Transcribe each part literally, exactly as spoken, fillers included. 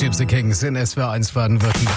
Gypsy Kings in S W R eins Baden-Württemberg.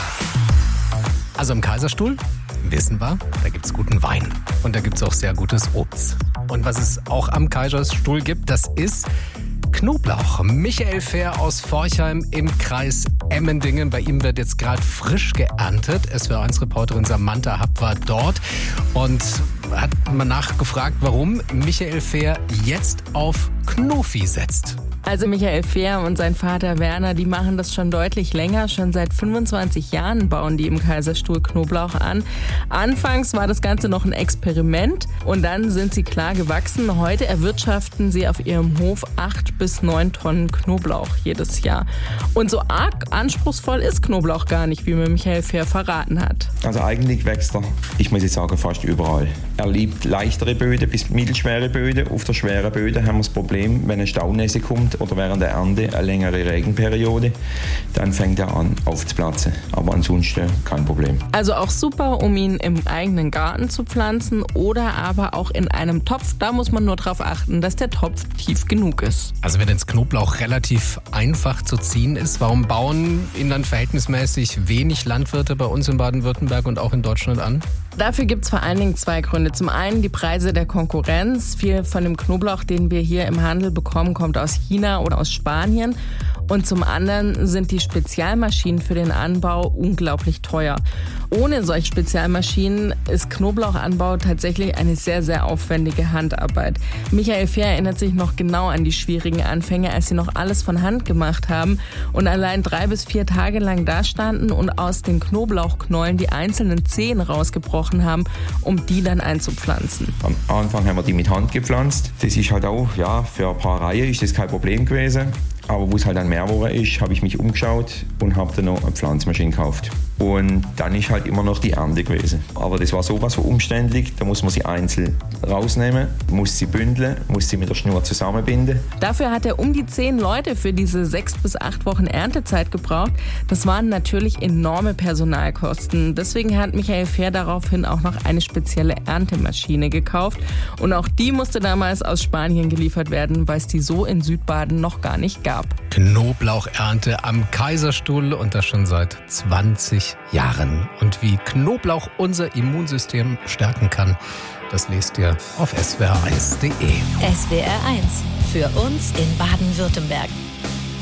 Also im Kaiserstuhl, wissen wir, da gibt's guten Wein. Und da gibt's auch sehr gutes Obst. Und was es auch am Kaiserstuhl gibt, das ist Knoblauch. Michael Fehr aus Forchheim im Kreis Emmendingen. Bei ihm wird jetzt gerade frisch geerntet. S W R eins Reporterin Samantha Happ war dort und hat mal nachgefragt, warum Michael Fehr jetzt auf Knofi setzt. Also Michael Fehr und sein Vater Werner, die machen das schon deutlich länger. Schon seit fünfundzwanzig Jahren bauen die im Kaiserstuhl Knoblauch an. Anfangs war das Ganze noch ein Experiment und dann sind sie klar gewachsen. Heute erwirtschaften sie auf ihrem Hof acht bis neun Tonnen Knoblauch jedes Jahr. Und so arg anspruchsvoll ist Knoblauch gar nicht, wie mir Michael Fehr verraten hat. Also eigentlich wächst er, ich muss jetzt sagen, fast überall. Er liebt leichtere Böden bis mittelschwere Böden. Auf der schweren Böden haben wir das Problem, wenn eine Staunässe kommt oder während der Ernte eine längere Regenperiode, dann fängt er an aufzuplatzen. Aber ansonsten kein Problem. Also auch super, um ihn im eigenen Garten zu pflanzen oder aber auch in einem Topf. Da muss man nur darauf achten, dass der Topf tief genug ist. Also wenn jetzt Knoblauch relativ einfach zu ziehen ist, warum bauen ihn dann verhältnismäßig wenig Landwirte bei uns in Baden-Württemberg und auch in Deutschland an? Dafür gibt es vor allen Dingen zwei Gründe. Zum einen die Preise der Konkurrenz. Viel von dem Knoblauch, den wir hier im Handel bekommen, kommt aus China oder aus Spanien. Und zum anderen sind die Spezialmaschinen für den Anbau unglaublich teuer. Ohne solche Spezialmaschinen ist Knoblauchanbau tatsächlich eine sehr, sehr aufwendige Handarbeit. Michael Fehr erinnert sich noch genau an die schwierigen Anfänge, als sie noch alles von Hand gemacht haben und allein drei bis vier Tage lang dastanden und aus den Knoblauchknollen die einzelnen Zehen rausgebrochen haben, um die dann einzupflanzen. Am Anfang haben wir die mit Hand gepflanzt. Das ist halt auch, ja, für ein paar Reihen ist das kein Problem gewesen. Aber wo es halt dann mehr geworden ist, habe ich mich umgeschaut und habe dann noch eine Pflanzmaschine gekauft. Und dann ist halt immer noch die Ernte gewesen. Aber das war sowas von umständlich, da muss man sie einzeln rausnehmen, muss sie bündeln, muss sie mit der Schnur zusammenbinden. Dafür hat er um die zehn Leute für diese sechs bis acht Wochen Erntezeit gebraucht. Das waren natürlich enorme Personalkosten. Deswegen hat Michael Fehr daraufhin auch noch eine spezielle Erntemaschine gekauft. Und auch die musste damals aus Spanien geliefert werden, weil es die so in Südbaden noch gar nicht gab. Knoblauchernte am Kaiserstuhl und das schon seit zwanzig Jahren. Und wie Knoblauch unser Immunsystem stärken kann, das lest ihr auf S W R eins punkt de. S W R eins. Für uns in Baden-Württemberg.